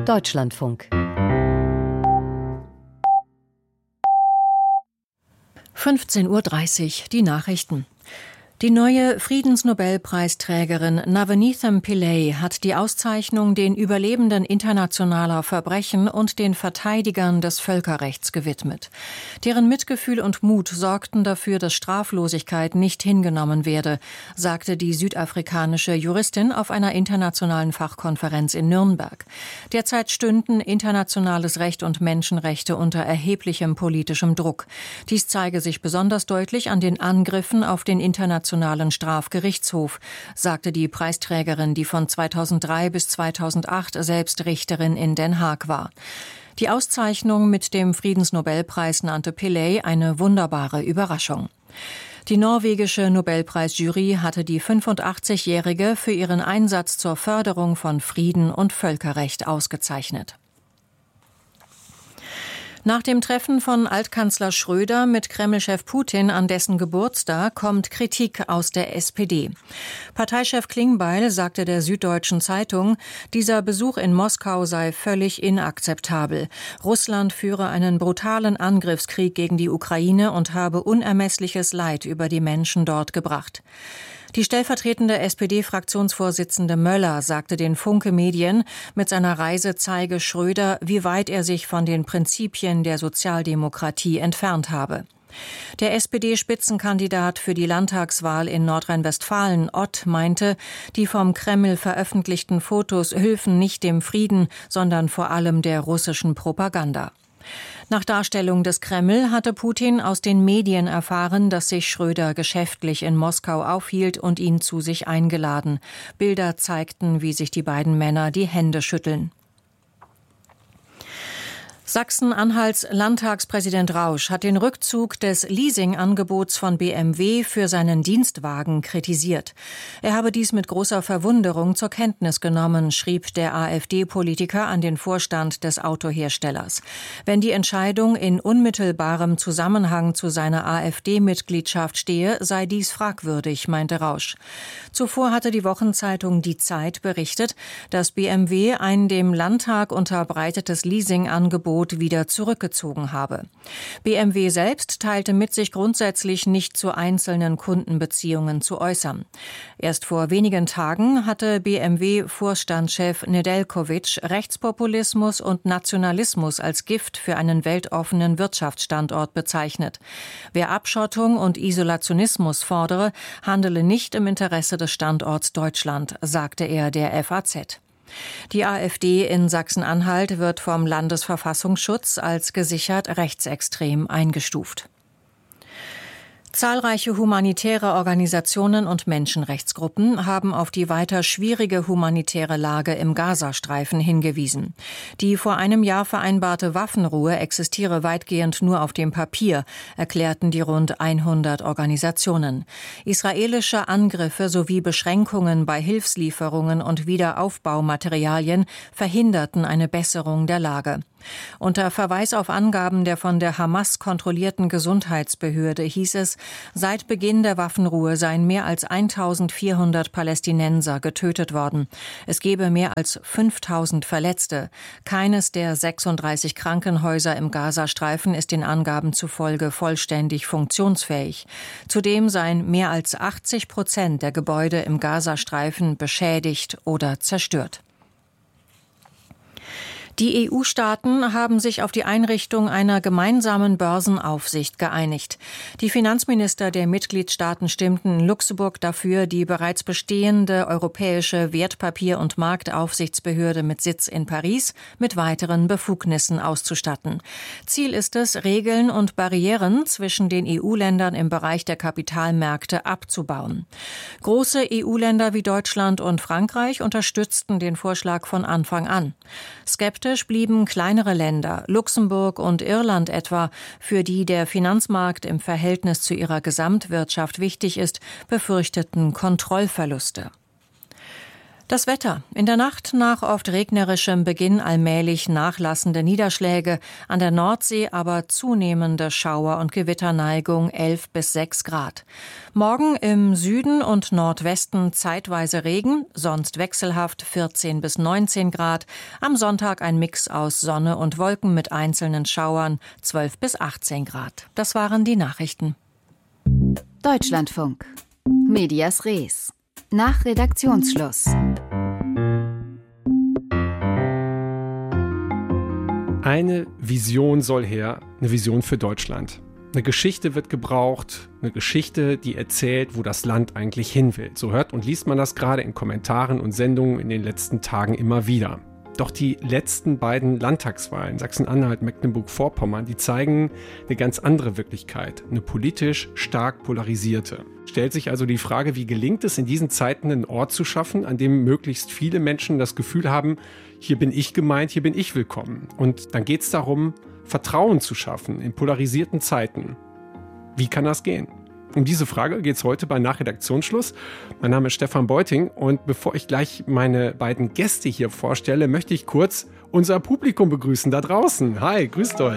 Deutschlandfunk. 15:30 Uhr, die Nachrichten. Die neue Friedensnobelpreisträgerin Navaneetham Pillay hat die Auszeichnung den Überlebenden internationaler Verbrechen und den Verteidigern des Völkerrechts gewidmet. Deren Mitgefühl und Mut sorgten dafür, dass Straflosigkeit nicht hingenommen werde, sagte die südafrikanische Juristin auf einer internationalen Fachkonferenz in Nürnberg. Derzeit stünden internationales Recht und Menschenrechte unter erheblichem politischem Druck. Dies zeige sich besonders deutlich an den Angriffen auf den Internationalen Strafgerichtshof, sagte die Preisträgerin, die von 2003 bis 2008 selbst Richterin in Den Haag war. Die Auszeichnung mit dem Friedensnobelpreis nannte Pillay eine wunderbare Überraschung. Die norwegische Nobelpreisjury hatte die 85-Jährige für ihren Einsatz zur Förderung von Frieden und Völkerrecht ausgezeichnet. Nach dem Treffen von Altkanzler Schröder mit Kreml-Chef Putin an dessen Geburtstag kommt Kritik aus der SPD. Parteichef Klingbeil sagte der Süddeutschen Zeitung, dieser Besuch in Moskau sei völlig inakzeptabel. Russland führe einen brutalen Angriffskrieg gegen die Ukraine und habe unermessliches Leid über die Menschen dort gebracht. Die stellvertretende SPD-Fraktionsvorsitzende Möller sagte den Funke-Medien, mit seiner Reise zeige Schröder, wie weit er sich von den Prinzipien der Sozialdemokratie entfernt habe. Der SPD-Spitzenkandidat für die Landtagswahl in Nordrhein-Westfalen, Ott, meinte, die vom Kreml veröffentlichten Fotos hülfen nicht dem Frieden, sondern vor allem der russischen Propaganda. Nach Darstellung des Kreml hatte Putin aus den Medien erfahren, dass sich Schröder geschäftlich in Moskau aufhielt und ihn zu sich eingeladen. Bilder zeigten, wie sich die beiden Männer die Hände schütteln. Sachsen-Anhalts Landtagspräsident Rausch hat den Rückzug des Leasingangebots von BMW für seinen Dienstwagen kritisiert. Er habe dies mit großer Verwunderung zur Kenntnis genommen, schrieb der AfD-Politiker an den Vorstand des Autoherstellers. Wenn die Entscheidung in unmittelbarem Zusammenhang zu seiner AfD-Mitgliedschaft stehe, sei dies fragwürdig, meinte Rausch. Zuvor hatte die Wochenzeitung Die Zeit berichtet, dass BMW ein dem Landtag unterbreitetes Leasingangebot wieder zurückgezogen habe. BMW selbst teilte mit, sich grundsätzlich nicht zu einzelnen Kundenbeziehungen zu äußern. Erst vor wenigen Tagen hatte BMW-Vorstandschef Nedeljković Rechtspopulismus und Nationalismus als Gift für einen weltoffenen Wirtschaftsstandort bezeichnet. Wer Abschottung und Isolationismus fordere, handele nicht im Interesse des Standorts Deutschland, sagte er der FAZ. Die AfD in Sachsen-Anhalt wird vom Landesverfassungsschutz als gesichert rechtsextrem eingestuft. Zahlreiche humanitäre Organisationen und Menschenrechtsgruppen haben auf die weiter schwierige humanitäre Lage im Gazastreifen hingewiesen. Die vor einem Jahr vereinbarte Waffenruhe existiere weitgehend nur auf dem Papier, erklärten die rund 100 Organisationen. Israelische Angriffe sowie Beschränkungen bei Hilfslieferungen und Wiederaufbaumaterialien verhinderten eine Besserung der Lage. Unter Verweis auf Angaben der von der Hamas kontrollierten Gesundheitsbehörde hieß es, seit Beginn der Waffenruhe seien mehr als 1400 Palästinenser getötet worden. Es gebe mehr als 5000 Verletzte. Keines der 36 Krankenhäuser im Gazastreifen ist den Angaben zufolge vollständig funktionsfähig. Zudem seien mehr als 80% der Gebäude im Gazastreifen beschädigt oder zerstört. Die EU-Staaten haben sich auf die Einrichtung einer gemeinsamen Börsenaufsicht geeinigt. Die Finanzminister der Mitgliedstaaten stimmten in Luxemburg dafür, die bereits bestehende europäische Wertpapier- und Marktaufsichtsbehörde mit Sitz in Paris mit weiteren Befugnissen auszustatten. Ziel ist es, Regeln und Barrieren zwischen den EU-Ländern im Bereich der Kapitalmärkte abzubauen. Große EU-Länder wie Deutschland und Frankreich unterstützten den Vorschlag von Anfang an. Skeptisch blieben kleinere Länder, Luxemburg und Irland etwa, für die der Finanzmarkt im Verhältnis zu ihrer Gesamtwirtschaft wichtig ist, befürchteten Kontrollverluste. Das Wetter. In der Nacht nach oft regnerischem Beginn allmählich nachlassende Niederschläge, an der Nordsee aber zunehmende Schauer- und Gewitterneigung 11 bis 6 Grad. Morgen im Süden und Nordwesten zeitweise Regen, sonst wechselhaft 14 bis 19 Grad. Am Sonntag ein Mix aus Sonne und Wolken mit einzelnen Schauern 12 bis 18 Grad. Das waren die Nachrichten. Deutschlandfunk. Medias Res. Nach Redaktionsschluss. Eine Vision soll her, eine Vision für Deutschland. Eine Geschichte wird gebraucht, eine Geschichte, die erzählt, wo das Land eigentlich hin will. So hört und liest man das gerade in Kommentaren und Sendungen in den letzten Tagen immer wieder. Doch die letzten beiden Landtagswahlen, Sachsen-Anhalt, Mecklenburg-Vorpommern, die zeigen eine ganz andere Wirklichkeit, eine politisch stark polarisierte. Stellt sich also die Frage, wie gelingt es in diesen Zeiten, einen Ort zu schaffen, an dem möglichst viele Menschen das Gefühl haben, hier bin ich gemeint, hier bin ich willkommen. Und dann geht es darum, Vertrauen zu schaffen in polarisierten Zeiten. Wie kann das gehen? Um diese Frage geht es heute bei Nachredaktionsschluss. Mein Name ist Stefan Beuting und bevor ich gleich meine beiden Gäste hier vorstelle, möchte ich kurz unser Publikum begrüßen da draußen. Hi, grüßt euch.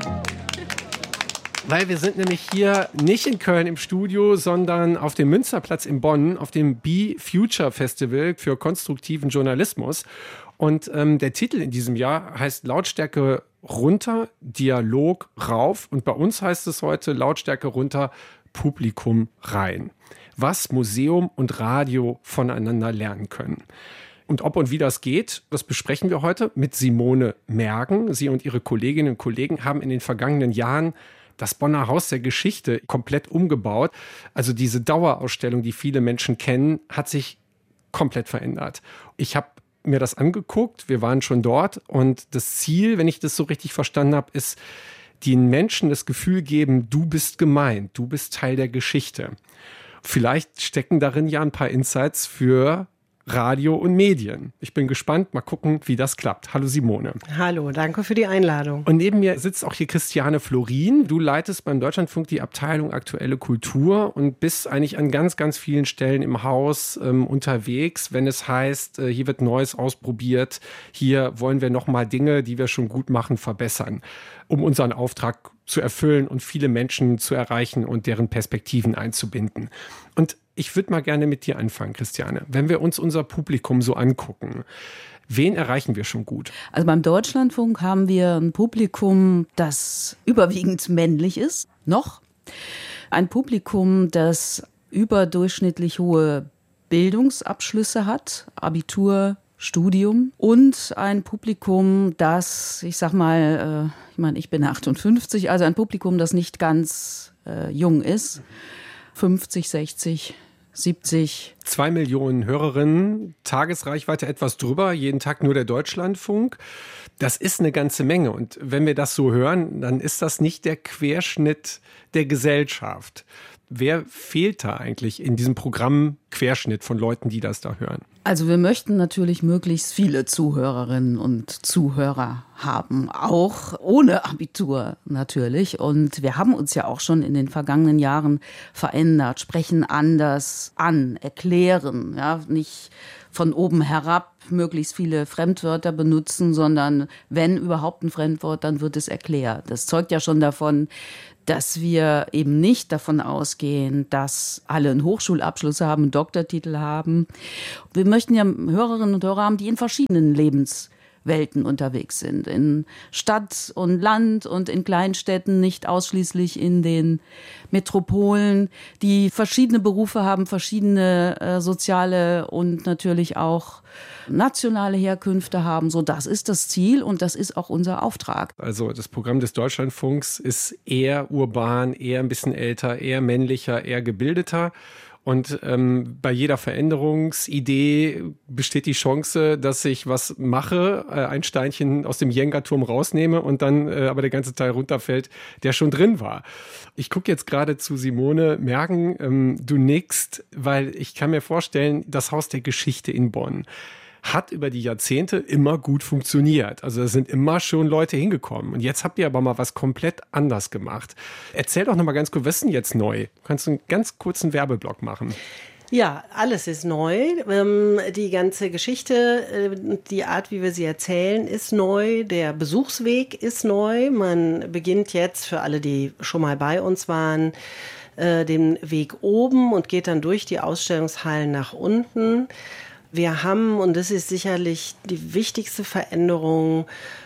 Weil wir sind nämlich hier nicht in Köln im Studio, sondern auf dem Münsterplatz in Bonn, auf dem Be Future Festival für konstruktiven Journalismus. Und der Titel in diesem Jahr heißt Lautstärke runter, Dialog rauf. Und bei uns heißt es heute Lautstärke runter, Publikum rein. Was Museum und Radio voneinander lernen können. Und ob und wie das geht, das besprechen wir heute mit Simone Mergen. Sie und ihre Kolleginnen und Kollegen haben in den vergangenen Jahren das Bonner Haus der Geschichte komplett umgebaut. Also diese Dauerausstellung, die viele Menschen kennen, hat sich komplett verändert. Ich habe mir das angeguckt, wir waren schon dort und das Ziel, wenn ich das so richtig verstanden habe, ist, den Menschen das Gefühl geben, du bist gemeint, du bist Teil der Geschichte. Vielleicht stecken darin ja ein paar Insights für Radio und Medien. Ich bin gespannt, mal gucken, wie das klappt. Hallo Simone. Hallo, danke für die Einladung. Und neben mir sitzt auch hier Christiane Florin. Du leitest beim Deutschlandfunk die Abteilung Aktuelle Kultur und bist eigentlich an ganz, ganz vielen Stellen im Haus unterwegs, wenn es heißt, hier wird Neues ausprobiert, hier wollen wir nochmal Dinge, die wir schon gut machen, verbessern, um unseren Auftrag zu erfüllen und viele Menschen zu erreichen und deren Perspektiven einzubinden. Und ich würde mal gerne mit dir anfangen, Christiane. Wenn wir uns unser Publikum so angucken, wen erreichen wir schon gut? Also beim Deutschlandfunk haben wir ein Publikum, das überwiegend männlich ist, noch. Ein Publikum, das überdurchschnittlich hohe Bildungsabschlüsse hat, Abitur, Studium, und ein Publikum, das, ich bin 58, also ein Publikum, das nicht ganz jung ist, 50, 60, 70. 2 Millionen Hörerinnen, Tagesreichweite etwas drüber, jeden Tag nur der Deutschlandfunk. Das ist eine ganze Menge. Und wenn wir das so hören, dann ist das nicht der Querschnitt der Gesellschaft. Wer fehlt da eigentlich in diesem Programm Querschnitt von Leuten, die das da hören? Also wir möchten natürlich möglichst viele Zuhörerinnen und Zuhörer haben, auch ohne Abitur natürlich. Und wir haben uns ja auch schon in den vergangenen Jahren verändert, sprechen anders an, erklären, ja, nicht von oben herab möglichst viele Fremdwörter benutzen, sondern wenn überhaupt ein Fremdwort, dann wird es erklärt. Das zeugt ja schon davon, dass wir eben nicht davon ausgehen, dass alle einen Hochschulabschluss haben, einen Doktortitel haben. Wir möchten ja Hörerinnen und Hörer haben, die in verschiedenen Lebenswelten unterwegs sind. In Stadt und Land und in Kleinstädten, nicht ausschließlich in den Metropolen, die verschiedene Berufe haben, verschiedene soziale und natürlich auch nationale Herkünfte haben. So, das ist das Ziel und das ist auch unser Auftrag. Also das Programm des Deutschlandfunks ist eher urban, eher ein bisschen älter, eher männlicher, eher gebildeter. Und bei jeder Veränderungsidee besteht die Chance, dass ich was mache, ein Steinchen aus dem Jenga-Turm rausnehme und dann aber der ganze Teil runterfällt, der schon drin war. Ich gucke jetzt gerade zu Simone Mergen. Du nickst, weil ich kann mir vorstellen, das Haus der Geschichte in Bonn hat über die Jahrzehnte immer gut funktioniert. Also da sind immer schon Leute hingekommen. Und jetzt habt ihr aber mal was komplett anders gemacht. Erzähl doch noch mal ganz kurz, was ist denn jetzt neu? Kannst du einen ganz kurzen Werbeblock machen? Ja, alles ist neu. Die ganze Geschichte, die Art, wie wir sie erzählen, ist neu. Der Besuchsweg ist neu. Man beginnt jetzt, für alle, die schon mal bei uns waren, den Weg oben und geht dann durch die Ausstellungshallen nach unten. Wir haben, und das ist sicherlich die wichtigste Veränderung,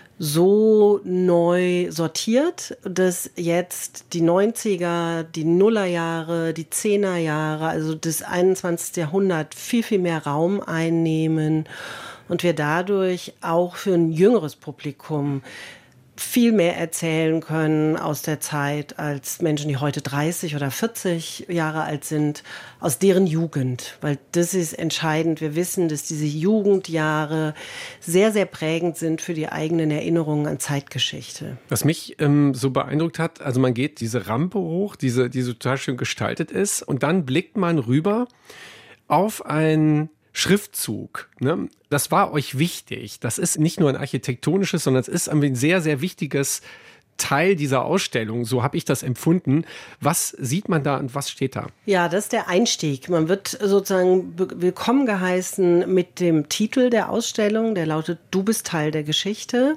so neu sortiert, dass jetzt die 90er, die Nullerjahre, die 10er Jahre, also das 21. Jahrhundert viel, viel mehr Raum einnehmen und wir dadurch auch für ein jüngeres Publikum viel mehr erzählen können aus der Zeit als Menschen, die heute 30 oder 40 Jahre alt sind, aus deren Jugend. Weil das ist entscheidend. Wir wissen, dass diese Jugendjahre sehr, sehr prägend sind für die eigenen Erinnerungen an Zeitgeschichte. Was mich so beeindruckt hat, also man geht diese Rampe hoch, die total schön gestaltet ist, und dann blickt man rüber auf ein Schriftzug, ne? Das war euch wichtig. Das ist nicht nur ein architektonisches, sondern es ist ein sehr, sehr wichtiges Teil dieser Ausstellung. So habe ich das empfunden. Was sieht man da und was steht da? Ja, das ist der Einstieg. Man wird sozusagen willkommen geheißen mit dem Titel der Ausstellung, der lautet „Du bist Teil der Geschichte".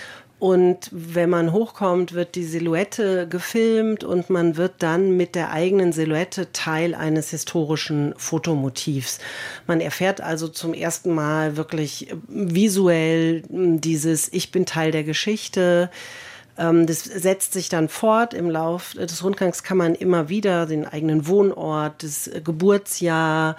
Und wenn man hochkommt, wird die Silhouette gefilmt und man wird dann mit der eigenen Silhouette Teil eines historischen Fotomotivs. Man erfährt also zum ersten Mal wirklich visuell dieses „Ich bin Teil der Geschichte". Das setzt sich dann fort im Lauf des Rundgangs, kann man immer wieder den eigenen Wohnort, das Geburtsjahr,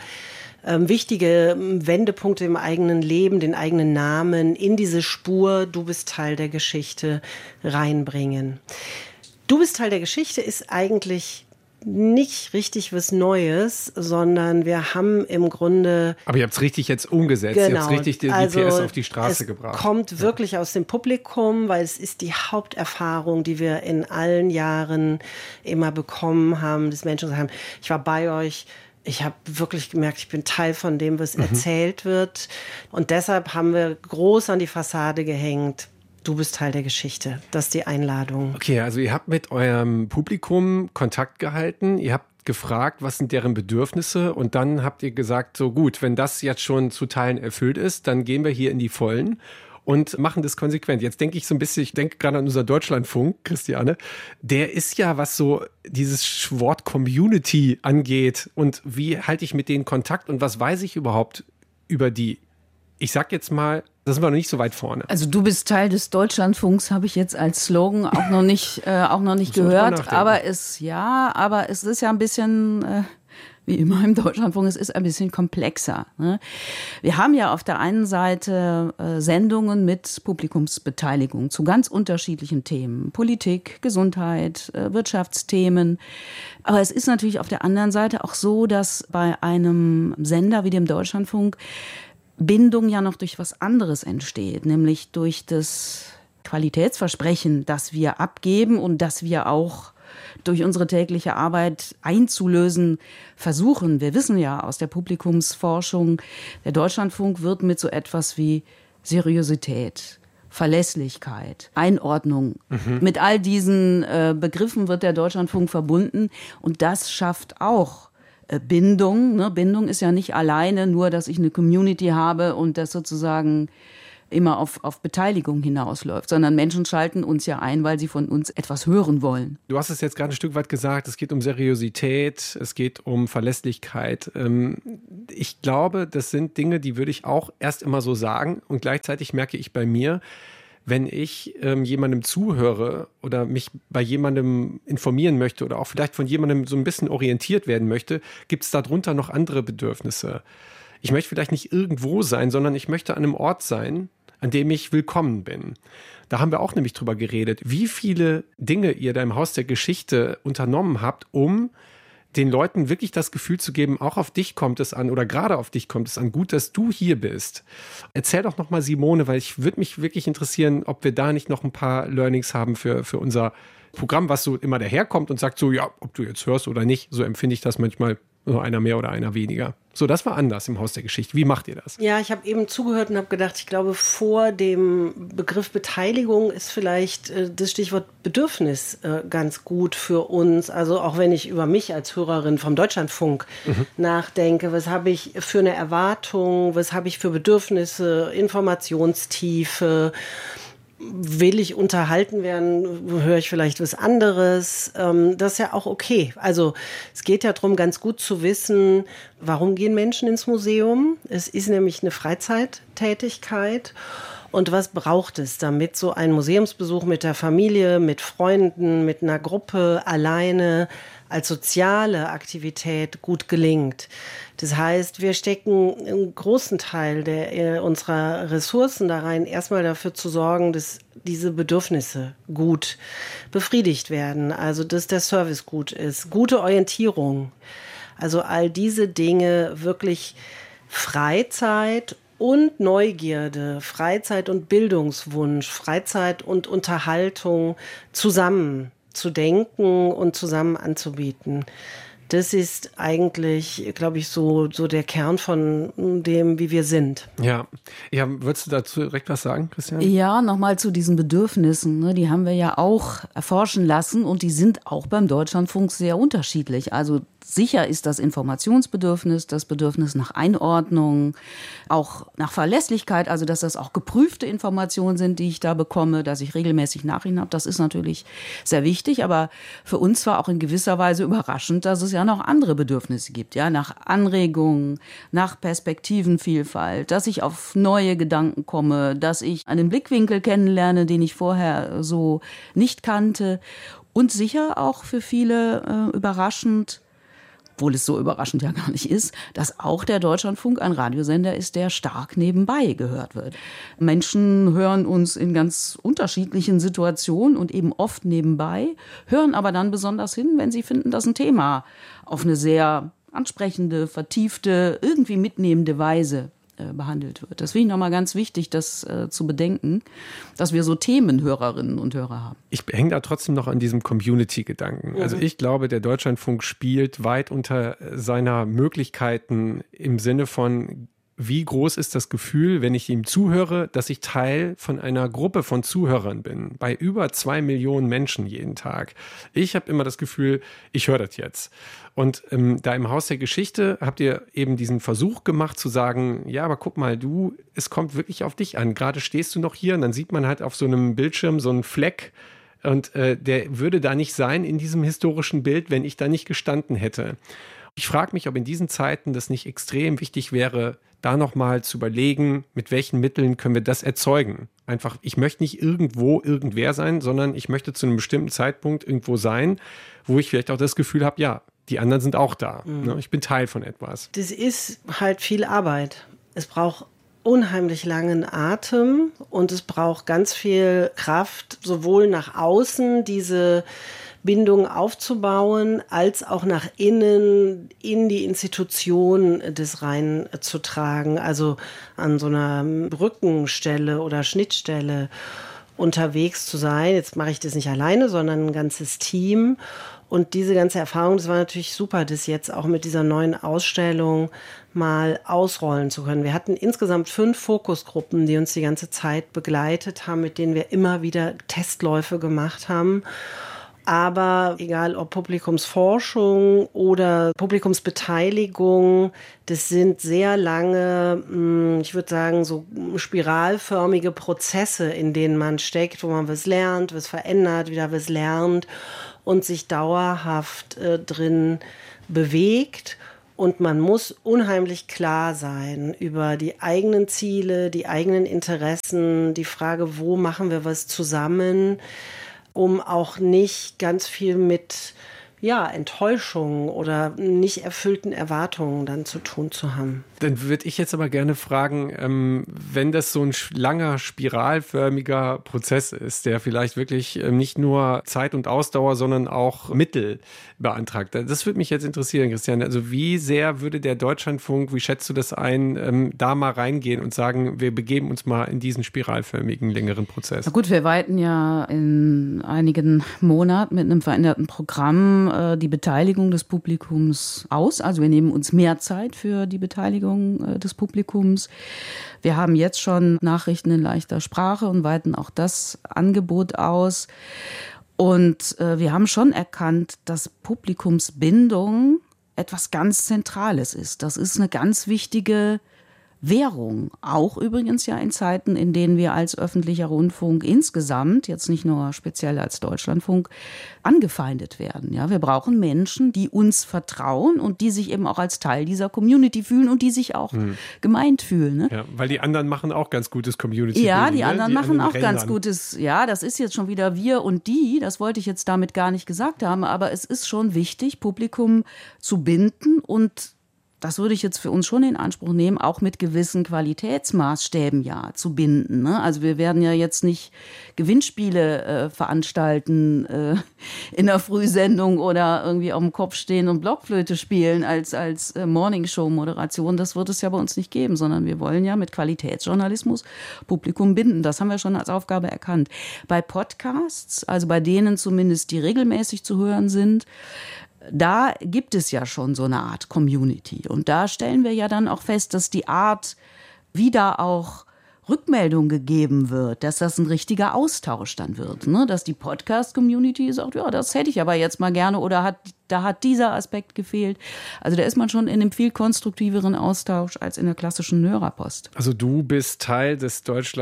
wichtige Wendepunkte im eigenen Leben, den eigenen Namen in diese Spur „Du bist Teil der Geschichte" reinbringen. „Du bist Teil der Geschichte" ist eigentlich nicht richtig was Neues, sondern wir haben im Grunde... Aber ihr habt es richtig jetzt umgesetzt, ihr habt richtig die PS auf die Straße gebracht. Es kommt wirklich aus dem Publikum, weil es ist die Haupterfahrung, die wir in allen Jahren immer bekommen haben, dass Menschen sagen, ich war bei euch, ich habe wirklich gemerkt, ich bin Teil von dem, was erzählt wird. Und deshalb haben wir groß an die Fassade gehängt: Du bist Teil der Geschichte. Das ist die Einladung. Okay, also ihr habt mit eurem Publikum Kontakt gehalten. Ihr habt gefragt, was sind deren Bedürfnisse? Und dann habt ihr gesagt, so gut, wenn das jetzt schon zu Teilen erfüllt ist, dann gehen wir hier in die Vollen und machen das konsequent. Jetzt denke ich so ein bisschen, ich denke gerade an unser Deutschlandfunk, Christiane, der ist ja, was so dieses Wort Community angeht und wie halte ich mit denen Kontakt und was weiß ich überhaupt über die? Ich sag jetzt mal, da sind wir noch nicht so weit vorne. Also du bist Teil des Deutschlandfunks, habe ich jetzt als Slogan auch noch nicht gehört. Aber es ist ja ein bisschen... wie immer im Deutschlandfunk, es ist ein bisschen komplexer. Ne? Wir haben ja auf der einen Seite Sendungen mit Publikumsbeteiligung zu ganz unterschiedlichen Themen. Politik, Gesundheit, Wirtschaftsthemen. Aber es ist natürlich auf der anderen Seite auch so, dass bei einem Sender wie dem Deutschlandfunk Bindung ja noch durch was anderes entsteht, nämlich durch das Qualitätsversprechen, das wir abgeben und das wir auch durch unsere tägliche Arbeit einzulösen versuchen. Wir wissen ja aus der Publikumsforschung, der Deutschlandfunk wird mit so etwas wie Seriosität, Verlässlichkeit, Einordnung, mit all diesen Begriffen wird der Deutschlandfunk verbunden und das schafft auch Bindung. Ne? Bindung ist ja nicht alleine nur, dass ich eine Community habe und das sozusagen immer auf Beteiligung hinausläuft, sondern Menschen schalten uns ja ein, weil sie von uns etwas hören wollen. Du hast es jetzt gerade ein Stück weit gesagt, es geht um Seriosität, es geht um Verlässlichkeit. Ich glaube, das sind Dinge, die würde ich auch erst immer so sagen und gleichzeitig merke ich bei mir, wenn ich jemandem zuhöre oder mich bei jemandem informieren möchte oder auch vielleicht von jemandem so ein bisschen orientiert werden möchte, gibt es darunter noch andere Bedürfnisse. Ich möchte vielleicht nicht irgendwo sein, sondern ich möchte an einem Ort sein, an dem ich willkommen bin. Da haben wir auch nämlich drüber geredet, wie viele Dinge ihr da im Haus der Geschichte unternommen habt, um den Leuten wirklich das Gefühl zu geben, auch auf dich kommt es an oder gerade auf dich kommt es an, gut, dass du hier bist. Erzähl doch nochmal, Simone, weil ich würde mich wirklich interessieren, ob wir da nicht noch ein paar Learnings haben für unser Programm, was so immer daherkommt und sagt so, ja, ob du jetzt hörst oder nicht, so empfinde ich das manchmal. So einer mehr oder einer weniger. So, das war anders im Haus der Geschichte. Wie macht ihr das? Ja, ich habe eben zugehört und habe gedacht, ich glaube, vor dem Begriff Beteiligung ist vielleicht das Stichwort Bedürfnis ganz gut für uns. Also auch wenn ich über mich als Hörerin vom Deutschlandfunk nachdenke, was habe ich für eine Erwartung, was habe ich für Bedürfnisse, Informationstiefe, will ich unterhalten werden, höre ich vielleicht was anderes. Das ist ja auch okay. Also es geht ja darum, ganz gut zu wissen, warum gehen Menschen ins Museum. Es ist nämlich eine Freizeittätigkeit. Und was braucht es, damit so ein Museumsbesuch mit der Familie, mit Freunden, mit einer Gruppe, alleine als soziale Aktivität gut gelingt? Das heißt, wir stecken einen großen Teil unserer Ressourcen da rein, erstmal dafür zu sorgen, dass diese Bedürfnisse gut befriedigt werden. Also, dass der Service gut ist, gute Orientierung. Also all diese Dinge, wirklich Freizeit und Neugierde, Freizeit und Bildungswunsch, Freizeit und Unterhaltung zusammen zu denken und zusammen anzubieten. Das ist eigentlich, glaube ich, so der Kern von dem, wie wir sind. Ja, würdest du dazu direkt was sagen, Christian? Ja, nochmal zu diesen Bedürfnissen. Ne? Die haben wir ja auch erforschen lassen und die sind auch beim Deutschlandfunk sehr unterschiedlich. Also sicher ist das Informationsbedürfnis, das Bedürfnis nach Einordnung, auch nach Verlässlichkeit, also dass das auch geprüfte Informationen sind, die ich da bekomme, dass ich regelmäßig Nachrichten habe. Das ist natürlich sehr wichtig, aber für uns war auch in gewisser Weise überraschend, dass es ja noch andere Bedürfnisse gibt, ja, nach Anregungen, nach Perspektivenvielfalt, dass ich auf neue Gedanken komme, dass ich einen Blickwinkel kennenlerne, den ich vorher so nicht kannte und sicher auch für viele überraschend, obwohl es so überraschend ja gar nicht ist, dass auch der Deutschlandfunk ein Radiosender ist, der stark nebenbei gehört wird. Menschen hören uns in ganz unterschiedlichen Situationen und eben oft nebenbei, hören aber dann besonders hin, wenn sie finden, dass ein Thema auf eine sehr ansprechende, vertiefte, irgendwie mitnehmende Weise behandelt wird. Das finde ich nochmal ganz wichtig, das zu bedenken, dass wir so Themenhörerinnen und Hörer haben. Ich hänge da trotzdem noch an diesem Community-Gedanken. Also ich glaube, der Deutschlandfunk spielt weit unter seiner Möglichkeiten im Sinne von, wie groß ist das Gefühl, wenn ich ihm zuhöre, dass ich Teil von einer Gruppe von Zuhörern bin, bei über 2 Millionen Menschen jeden Tag. Ich habe immer das Gefühl, ich höre das jetzt. Und da im Haus der Geschichte habt ihr eben diesen Versuch gemacht zu sagen, ja, aber guck mal, es kommt wirklich auf dich an. Gerade stehst du noch hier und dann sieht man halt auf so einem Bildschirm so einen Fleck und der würde da nicht sein in diesem historischen Bild, wenn ich da nicht gestanden hätte. Ich frage mich, ob in diesen Zeiten das nicht extrem wichtig wäre, da nochmal zu überlegen, mit welchen Mitteln können wir das erzeugen. Einfach, ich möchte nicht irgendwo irgendwer sein, sondern ich möchte zu einem bestimmten Zeitpunkt irgendwo sein, wo ich vielleicht auch das Gefühl habe, ja, die anderen sind auch da. Ne? Ich bin Teil von etwas. Das ist halt viel Arbeit. Es braucht unheimlich langen Atem und es braucht ganz viel Kraft, sowohl nach außen diese Bindung aufzubauen, als auch nach innen in die Institution des reinzutragen, also an so einer Brückenstelle oder Schnittstelle unterwegs zu sein. Jetzt mache ich das nicht alleine, sondern ein ganzes Team. Und diese ganze Erfahrung, das war natürlich super, das jetzt auch mit dieser neuen Ausstellung mal ausrollen zu können. Wir hatten insgesamt 5 Fokusgruppen, die uns die ganze Zeit begleitet haben, mit denen wir immer wieder Testläufe gemacht haben. Aber egal ob Publikumsforschung oder Publikumsbeteiligung, das sind sehr lange, ich würde sagen, so spiralförmige Prozesse, in denen man steckt, wo man was lernt, was verändert, wieder was lernt und sich dauerhaft drin bewegt. Und man muss unheimlich klar sein über die eigenen Ziele, die eigenen Interessen, die Frage, wo machen wir was zusammen, um auch nicht ganz viel mit Enttäuschungen oder nicht erfüllten Erwartungen dann zu tun zu haben. Dann würde ich jetzt aber gerne fragen, wenn das so ein langer, spiralförmiger Prozess ist, der vielleicht wirklich nicht nur Zeit und Ausdauer, sondern auch Mittel beantragt. Das würde mich jetzt interessieren, Christian. Also wie sehr würde der Deutschlandfunk, wie schätzt du das ein, da mal reingehen und sagen, wir begeben uns mal in diesen spiralförmigen, längeren Prozess? Na gut, wir weiten ja in einigen Monaten mit einem veränderten Programm die Beteiligung des Publikums aus. Also wir nehmen uns mehr Zeit für die Beteiligung des Publikums. Wir haben jetzt schon Nachrichten in leichter Sprache und weiten auch das Angebot aus. Und wir haben schon erkannt, dass Publikumsbindung etwas ganz Zentrales ist. Das ist eine ganz wichtige Währung. Auch übrigens ja in Zeiten, in denen wir als öffentlicher Rundfunk insgesamt, jetzt nicht nur speziell als Deutschlandfunk, angefeindet werden. Ja, wir brauchen Menschen, die uns vertrauen und die sich eben auch als Teil dieser Community fühlen und die sich auch gemeint fühlen. Ne? Ja, weil die anderen machen auch ganz gutes Community. Ja, die anderen machen auch ganz gutes. Ja, das ist jetzt schon wieder wir und die. Das wollte ich jetzt damit gar nicht gesagt haben. Aber es ist schon wichtig, Publikum zu binden und das würde ich jetzt für uns schon in Anspruch nehmen, auch mit gewissen Qualitätsmaßstäben ja zu binden. Ne? Also wir werden ja jetzt nicht Gewinnspiele veranstalten in der Frühsendung oder irgendwie auf dem Kopf stehen und Blockflöte spielen als Morningshow-Moderation. Das wird es ja bei uns nicht geben, sondern wir wollen ja mit Qualitätsjournalismus Publikum binden. Das haben wir schon als Aufgabe erkannt. Bei Podcasts, also bei denen zumindest, die regelmäßig zu hören sind, da gibt es ja schon so eine Art Community. Und da stellen wir ja dann auch fest, dass die Art, wie da auch Rückmeldung gegeben wird, dass das ein richtiger Austausch dann wird. Ne? Dass die Podcast-Community sagt, ja, das hätte ich aber jetzt mal gerne oder da hat dieser Aspekt gefehlt. Also da ist man schon in einem viel konstruktiveren Austausch als in der klassischen Hörerpost. Also du bist Teil des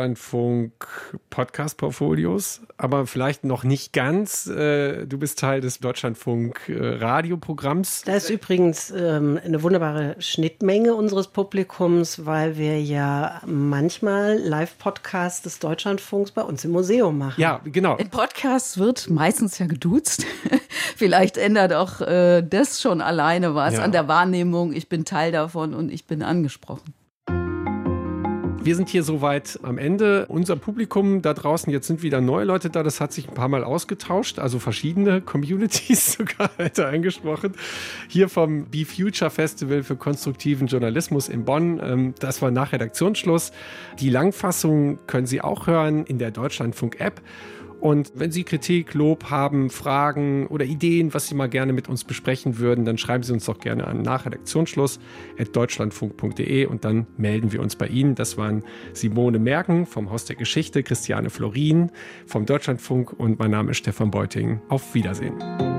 Deutschlandfunk-Podcast-Portfolios, aber vielleicht noch nicht ganz. Du bist Teil des Deutschlandfunk-Radioprogramms. Da ist übrigens eine wunderbare Schnittmenge unseres Publikums, weil wir ja manchmal Live-Podcasts des Deutschlandfunks bei uns im Museum machen. Ja, genau. In Podcasts wird meistens ja geduzt. Vielleicht ändert auch das schon alleine was an der Wahrnehmung. Ich bin Teil davon und ich bin angesprochen. Wir sind hier soweit am Ende. Unser Publikum da draußen, jetzt sind wieder neue Leute da, das hat sich ein paar Mal ausgetauscht, also verschiedene Communities sogar heute angesprochen. Hier vom Be Future Festival für konstruktiven Journalismus in Bonn. Das war nach Redaktionsschluss. Die Langfassung können Sie auch hören in der Deutschlandfunk-App. Und wenn Sie Kritik, Lob haben, Fragen oder Ideen, was Sie mal gerne mit uns besprechen würden, dann schreiben Sie uns doch gerne an nachredaktionsschluss@deutschlandfunk.de und dann melden wir uns bei Ihnen. Das waren Simone Merken vom Haus der Geschichte, Christiane Florin vom Deutschlandfunk und mein Name ist Stefan Beuting. Auf Wiedersehen.